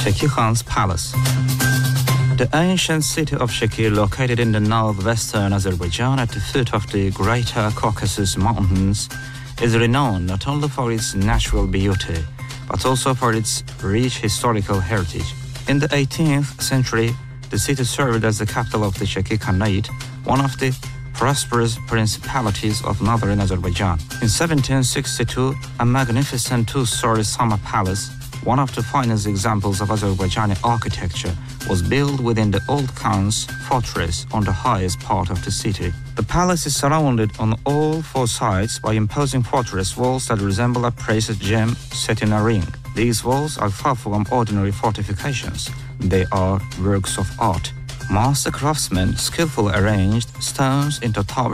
Sheki Khan's Palace. The ancient city of Sheki, located in the northwestern Azerbaijan at the foot of the Greater Caucasus Mountains, is renowned not only for its natural beauty, but also for its rich historical heritage. In the 18th century, the city served as the capital of the Sheki Khanate, one of the prosperous principalities of northern Azerbaijan. In 1762, a magnificent two-story summer palace, one of the finest examples of Azerbaijani architecture, was built within the old Khan's fortress on the highest part of the city. The palace is surrounded on all four sides by imposing fortress walls that resemble a precious gem set in a ring. These walls are far from ordinary fortifications. They are works of art. Master craftsmen skillfully arranged stones into towering